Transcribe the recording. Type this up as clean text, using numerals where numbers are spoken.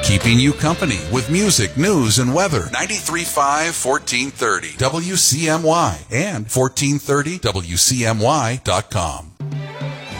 Keeping you company with music, news, and weather. 93.5, 1430 WCMY and 1430WCMY.com.